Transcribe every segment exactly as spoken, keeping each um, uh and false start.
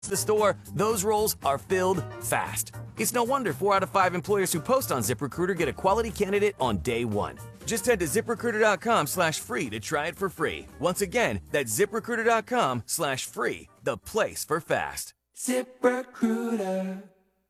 the store, those roles are filled fast. It's no wonder four out of five employers who post on ZipRecruiter get a quality candidate on day one. Just head to ZipRecruiter.com slash free to try it for free. Once again, that's ZipRecruiter.com slash free, the place for fast. ZipRecruiter.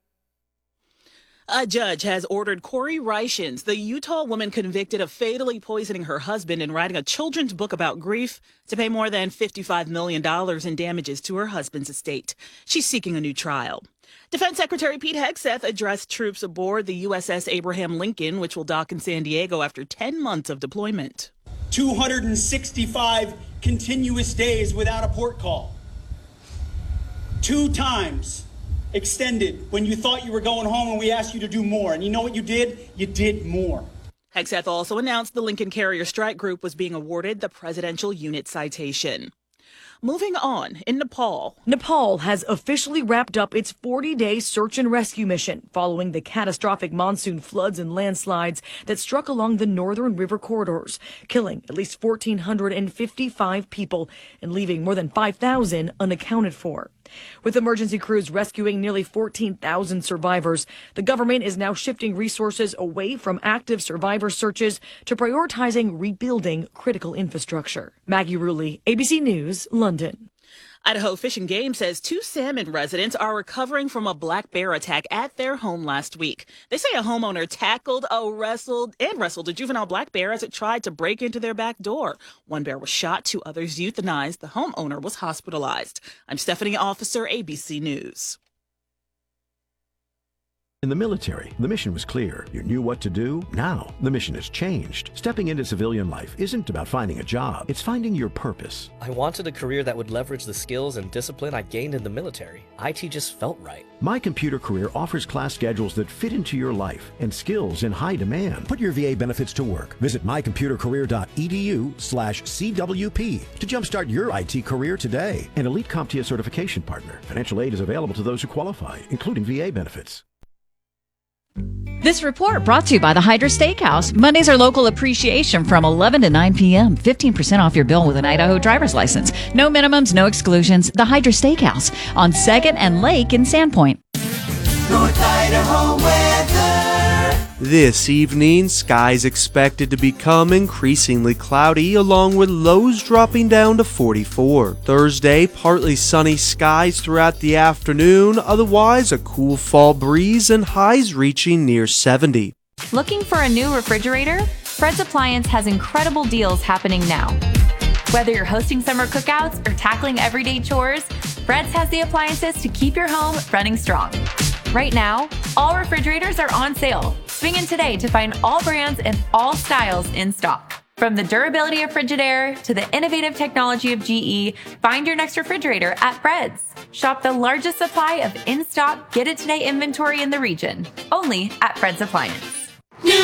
A judge has ordered Corey Reichens, the Utah woman convicted of fatally poisoning her husband and writing a children's book about grief, to pay more than fifty-five million dollars in damages to her husband's estate. She's seeking a new trial. Defense Secretary Pete Hegseth addressed troops aboard the U S S Abraham Lincoln, which will dock in San Diego after ten months of deployment. two hundred sixty-five continuous days without a port call. Two times extended when you thought you were going home and we asked you to do more. And you know what you did? You did more. Hegseth also announced the Lincoln Carrier Strike Group was being awarded the Presidential Unit Citation. Moving on, in Nepal. Nepal has officially wrapped up its forty-day search and rescue mission following the catastrophic monsoon floods and landslides that struck along the northern river corridors, killing at least one thousand four hundred fifty-five people and leaving more than five thousand unaccounted for. With emergency crews rescuing nearly fourteen thousand survivors, the government is now shifting resources away from active survivor searches to prioritizing rebuilding critical infrastructure. Maggie Rulli, A B C News, London. Idaho Fish and Game says two Salmon residents are recovering from a black bear attack at their home last week. They say a homeowner tackled, a wrestled, and wrestled a juvenile black bear as it tried to break into their back door. One bear was shot, two others euthanized. The homeowner was hospitalized. I'm Stephanie Officer, A B C News. In the military, the mission was clear. You knew what to do. Now, the mission has changed. Stepping into civilian life isn't about finding a job. It's finding your purpose. I wanted a career that would leverage the skills and discipline I gained in the military. I T just felt right. My Computer Career offers class schedules that fit into your life and skills in high demand. Put your V A benefits to work. Visit mycomputercareer.edu slash CWP to jumpstart your I T career today. An Elite CompTIA certification partner. Financial aid is available to those who qualify, including V A benefits. This report brought to you by the Hydra Steakhouse. Mondays are local appreciation from eleven to nine p.m. fifteen percent off your bill with an Idaho driver's license. No minimums, no exclusions. The Hydra Steakhouse on second and Lake in Sandpoint. North Idaho weather. This evening, skies expected to become increasingly cloudy, along with lows dropping down to forty-four. Thursday, partly sunny skies throughout the afternoon, otherwise a cool fall breeze and highs reaching near seventy. Looking for a new refrigerator? Fred's Appliance has incredible deals happening now. Whether you're hosting summer cookouts or tackling everyday chores, Fred's has the appliances to keep your home running strong. Right now, all refrigerators are on sale. Swing in today to find all brands and all styles in stock. From the durability of Frigidaire to the innovative technology of G E, find your next refrigerator at Fred's. Shop the largest supply of in-stock Get It Today inventory in the region, only at Fred's Appliance.